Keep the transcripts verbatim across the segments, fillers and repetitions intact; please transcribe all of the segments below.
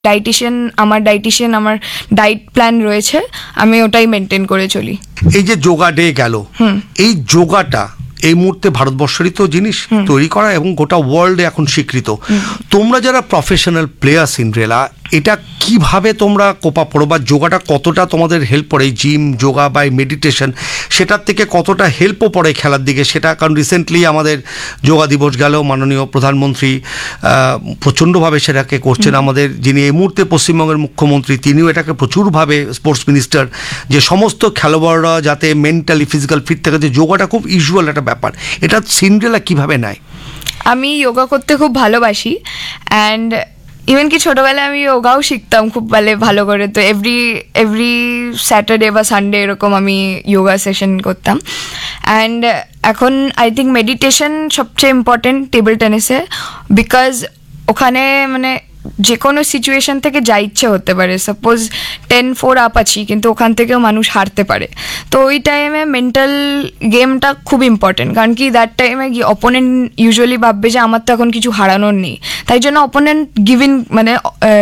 Dietitian আমার dietitian আমার diet plan রয়েছে, আমি ওটাই মেনটেন করে চলি। এই যে যোগা ডে গেল, এই যোগাটা এই মুহূর্তে ভারতবর্ষেরই তো জিনিস তৈরি করা এবং গোটা ওয়ার্ল্ডে এখন স্বীকৃত। তোমরা যারা প্রফেশনাল প্লেয়ার সিন্ড্রেলা, এটা কিভাবে তোমরা কোপা পড়ো বা যোগাটা কতটা তোমাদের হেল্প করে? জিম, যোগা বা মেডিটেশন, সেটার থেকে কতটা হেল্পও পড়ে খেলার দিকে সেটা? কারণ রিসেন্টলি আমাদের যোগা দিবস গেল, মাননীয় প্রধানমন্ত্রী প্রচণ্ডভাবে সেটাকে করছেন। আমাদের যিনি এই মুহূর্তে পশ্চিমবঙ্গের মুখ্যমন্ত্রী, তিনিও এটাকে প্রচুরভাবে, স্পোর্টস মিনিস্টার, যে সমস্ত খেলোয়াড়রা যাতে মেন্টালি ফিজিক্যাল ফিট থাকে, যে যোগাটা খুব ইউজুয়াল একটা ব্যাপার। এটা সিন্ড্রেলা কিভাবে নেয়? আমি যোগা করতে খুব ভালোবাসি, অ্যান্ড ইভেন কি ছোটোবেলায় আমি যোগাও শিখতাম খুব ভালো ভালো করে। তো এভরি এভরি স্যাটারডে বা সানডে এরকম আমি যোগা সেশন করতাম। অ্যান্ড এখন আই থিঙ্ক মেডিটেশন সবচেয়ে ইম্পর্টেন্ট টেবিল টেনিসে, বিকজ ওখানে মানে যে কোনো সিচুয়েশন থেকে যা ইচ্ছে হতে পারে। সাপোজ টেন ফোর আপ আছি, কিন্তু ওখান থেকেও মানুষ হারতে পারে। তো ওই টাইমে মেন্টাল গেমটা খুব ইম্পর্টেন্ট, কারণ কি দ্যাট টাইমে কি অপোনেন্ট ইউজুয়ালি ভাববে যে আমার তো এখন কিছু হারানোর নেই, তাই জন্য অপোনেন্ট গিভিন মানে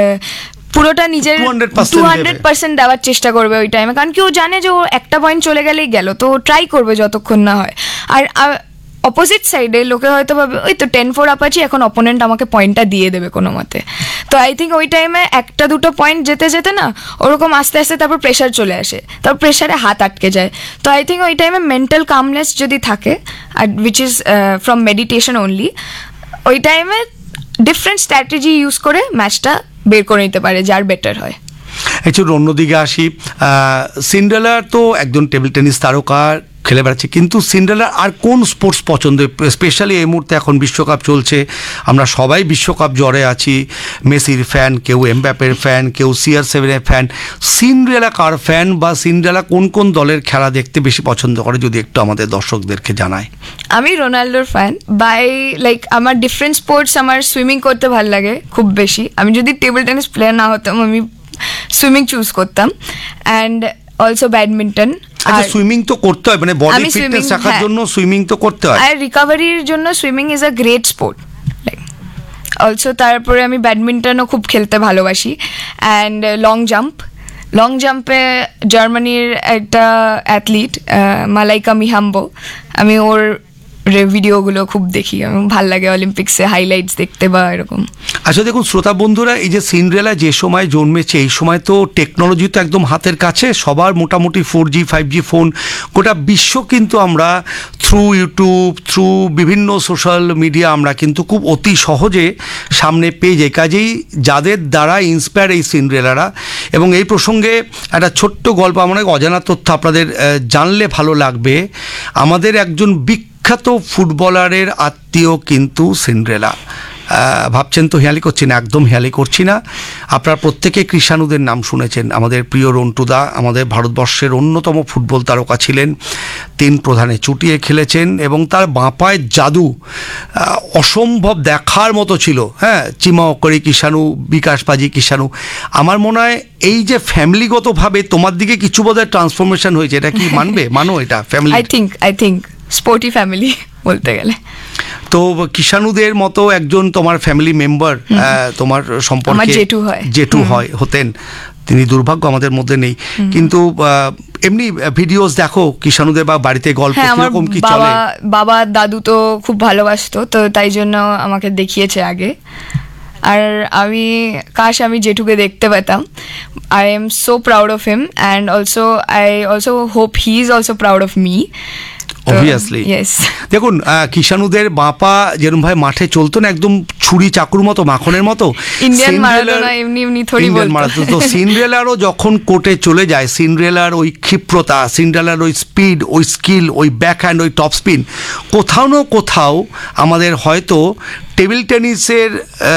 পুরোটা নিজের টু হান্ড্রেড পার্সেন্ট দেওয়ার চেষ্টা করবে ওই টাইমে, কারণ কি ও জানে যে ও একটা পয়েন্ট চলে গেলেই গেল, তো ট্রাই করবে যতক্ষণ না হয়। আর অপোজিট সাইডে লোকে হয়তো ভাবে ওই তো টেন ফোর আপ আছি, এখন অপোনেন্ট আমাকে পয়েন্টটা দিয়ে দেবে কোনো মতে। তো আই থিঙ্ক ওই টাইমে একটা দুটো পয়েন্ট যেতে যেতে না ওরকম আস্তে আস্তে তারপর প্রেশার চলে আসে, তারপর প্রেশারে হাত আটকে যায়। তো আই থিঙ্ক ওই টাইমে মেন্টাল কামনেস যদি থাকে, আর which is from meditation only, ওই টাইমে ডিফারেন্ট স্ট্র্যাটেজি ইউজ করে ম্যাচটা বের করে নিতে পারে, যার বেটার হয়। একটু অন্যদিকে আসি, সিন্ড্রেলা তো একজন টেবিল টেনিস তারকা, খেলে বেড়াচ্ছে, কিন্তু সিন্ড্রেলার আর কোন স্পোর্টস পছন্দ? স্পেশালি এই মুহূর্তে এখন বিশ্বকাপ চলছে, আমরা সবাই বিশ্বকাপ জ্বরে আছি। মেসির ফ্যান, কেউ এমবাপ্পের ফ্যান, কেউ সি আর সেভেনের ফ্যান। সিন্ড্রেলা কার ফ্যান বা সিন্ড্রেলা কোন কোন দলের খেলা দেখতে বেশি পছন্দ করে, যদি একটু আমাদের দর্শকদেরকে জানায়। আমি রোনাল্ডোর ফ্যান বাই লাইক আমার ডিফারেন্ট স্পোর্টস, আমার সুইমিং করতে ভালো লাগে খুব বেশি। আমি যদি টেবিল টেনিস প্লেয়ার না হতাম, আমি সুইমিং চুজ করতাম, অ্যান্ড অলসো ব্যাডমিন্টন। আচ্ছা, সুইমিং তো করতে হয়, মানে বডি ফিটনেস রাখার জন্য সুইমিং তো করতে হয়, আর রিকভারির জন্য swimming is a great sport. Like also তারপরে আমি ব্যাডমিন্টনও খুব খেলতে ভালোবাসি, অ্যান্ড লং জাম্প। লং জাম্পে জার্মানির একটা অ্যাথলিট মালাইকা মিহাম্বো, আমি ওর ভিডিওগুলো খুব দেখি, আমার ভালো লাগে অলিম্পিক্সে হাইলাইটস দেখতে বা এরকম। আচ্ছা দেখুন শ্রোতা বন্ধুরা, এই যে সিন্ড্রেলা যে সময় জন্মেছে, এই সময় তো টেকনোলজি তো একদম হাতের কাছে, সবার মোটামুটি four G five G phone, গোটা বিশ্ব কিন্তু আমরা থ্রু ইউটিউব, থ্রু বিভিন্ন সোশ্যাল মিডিয়া আমরা কিন্তু খুব অতি সহজে সামনে পেয়ে যাই। কাজেই যাদের দ্বারা ইন্সপায়ার এই সিন্ড্রেলারা, এবং এই প্রসঙ্গে একটা ছোট্ট গল্প, আমার অজানা তথ্য আপনাদের জানলে ভালো লাগবে। আমাদের একজন বিখ্যাত ফুটবলারের আত্মীয় কিন্তু সিন্ড্রেলা। ভাবছেন তো হেয়ালি করছি না, একদম হেয়ালি করছি না। আপনারা প্রত্যেকে কৃষাণুদের নাম শুনেছেন। আমাদের প্রিয় রন্টুদা আমাদের ভারতবর্ষের অন্যতম ফুটবল তারকা ছিলেন, তিন প্রধানে চুটিয়ে খেলেছেন, এবং তার বাঁ পায়ের জাদু অসম্ভব দেখার মতো ছিল। হ্যাঁ, চিমা অকরি কৃষাণু, বিকাশ পাজি কৃষাণু। আমার মনে হয় এই যে ফ্যামিলিগতভাবে তোমার দিকে কিছু বোধহয় ট্রান্সফরমেশন হয়েছে, এটা কি মানবে? মানো এটা family? I think I think sporty family বলতে গেলে। তো কৃষাণুদের মতো একজন তোমার ফ্যামিলি মেম্বার তোমার সম্পর্কে জেঠু হয় জেঠু হয় হতেন, তিনি দুর্ভাগ্য আমাদের মধ্যে নেই, কিন্তু এমনি ভিডিওস দেখো কৃষাণুদের বা বাড়িতে গল্প কিরকম কি চলে? বাবা দাদু তো খুব ভালোবাসতো, তো তাই জন্য আমাকে দেখিয়েছে আগে। আর আমি কাশ আমি জেঠুকে দেখতে পেতাম। I am so proud of him, and also I also hope he is also proud of me. Obviously. দেখুন কৃষাণুদের বাপা যেরকম ভাবে মাঠে চলতো না, একদম ছুরি চাকুর মতো, মাখনের মতো, ইন্ডিয়ান মারাদোনা এমনি এমনি থোড়ি বলতো। তো সিন্ড্রেলারও যখন কোর্টে চলে যায়, সিন্ড্রেলার ওই ক্ষিপ্রতা, সিন্ড্রেলার ওই স্পিড, ওই স্কিল, ওই ব্যাক হ্যান্ড, ওই টপ স্পিন, কোথাও না কোথাও আমাদের হয়তো টেবিল টেনিসের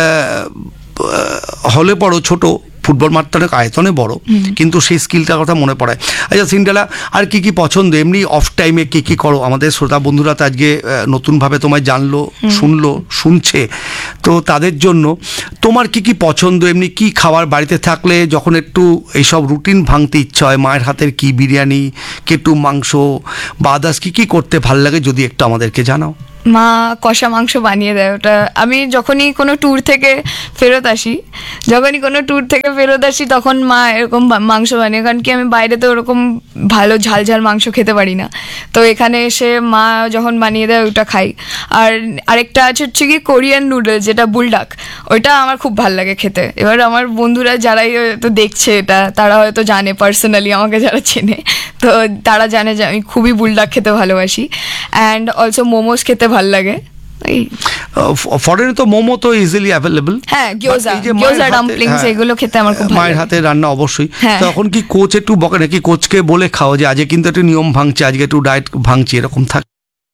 হলে বড় ছোট, ফুটবল মাঠটা অনেক আয়তনে বড়, কিন্তু সেই স্কিলটার কথা মনে পড়ে। আচ্ছা সিন্ড্রেলা, আর কি কি পছন্দ এমনি অফ টাইমে, কি কি করো? আমাদের শ্রোতা বন্ধুরা তো আজকে নতুনভাবে তোমায় জানলো, শুনলো, শুনছে, তো তাদের জন্য তোমার কি কি পছন্দ? এমনি কি খাবার বাড়িতে থাকলে যখন একটু এইসব রুটিন ভাঙতে ইচ্ছা হয়, মায়ের হাতের কি বিরিয়ানি, কেটু মাংস বা আদার্স কি কি করতে ভাল লাগে, যদি একটু আমাদেরকে জানাও। মা কষা মাংস বানিয়ে দেয়, ওটা আমি যখনই কোনো ট্যুর থেকে ফেরত আসি যখনই কোনো ট্যুর থেকে ফেরত আসি তখন মা এরকম বা- মাংস বানিয়ে, কারণ কি আমি বাইরে তো ওরকম ভালো ঝাল ঝাল মাংস খেতে পারি না, তো এখানে এসে মা যখন বানিয়ে দেয় ওটা খাই। আর আরেকটা আছে হচ্ছে কি কোরিয়ান নুডলস, যেটা বুলডাক, ওইটা আমার খুব ভালো লাগে খেতে। এবার আমার বন্ধুরা যারাই হয়তো দেখছে এটা তারা হয়তো জানে পার্সোনালি, আমাকে যারা চেনে তো তারা জানে যে আমি খুবই বুলডাক খেতে ভালোবাসি। অ্যান্ড অলসো মোমোস খেতে ভাল লাগে। এই ফরেনে তো মোমো তো ইজিলি অ্যাভেলেবল। হ্যাঁ, গিয়োজা গিয়োজা ডাম্পলিংস এগুলো খেতে আমার খুব ভালো মায়ের লাগে। হাতে রান্না অবশ্যই। হ্যাঁ। তখন কি কোচ একটু বকে নাকি, কোচকে বলে খাও যে আজকে কিন্তু একটু নিয়ম ভাঙছে, আজকে একটু ডায়েট ভাঙছি, এরকম থাকে?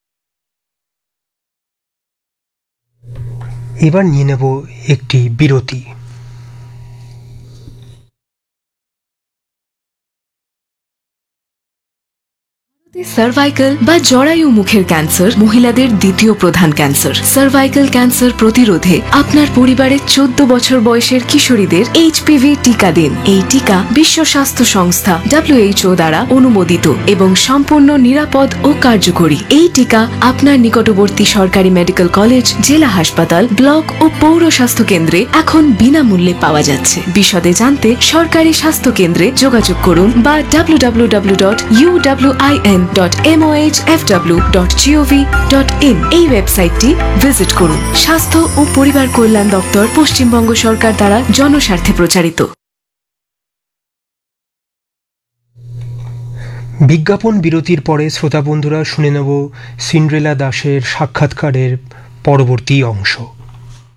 এবার নিয়ে নেব একটি বিরতি। সার্ভাইকাল বা জরায়ু মুখের ক্যান্সার মহিলাদের দ্বিতীয় প্রধান ক্যান্সার। সার্ভাইকাল ক্যান্সার প্রতিরোধে আপনার পরিবারের চোদ্দ বছর বয়সের কিশোরীদের এইচপিভি টিকা দিন। এই টিকা বিশ্ব স্বাস্থ্য সংস্থা ডব্লিউএইচও দ্বারা অনুমোদিত এবং সম্পূর্ণ নিরাপদ ও কার্যকরী। এই টিকা আপনার নিকটবর্তী সরকারি মেডিকেল কলেজ, জেলা হাসপাতাল, ব্লক ও পৌর স্বাস্থ্য কেন্দ্রে এখন বিনামূল্যে পাওয়া যাচ্ছে। বিশদে জানতে সরকারি স্বাস্থ্য কেন্দ্রে যোগাযোগ করুন বা W W W dot U W I N dot M O H F W dot G O V dot in এই ওয়েবসাইটটি ভিজিট করুন। স্বাস্থ্য ও পরিবার কল্যাণ দপ্তর, পশ্চিমবঙ্গ সরকার দ্বারা জনস্বার্থে প্রচারিত। বিজ্ঞাপন বিরতির পরে শ্রোতা বন্ধুরা শুনে নেব সিন্ড্রেলা দাসের সাক্ষাৎকারের পরবর্তী অংশ।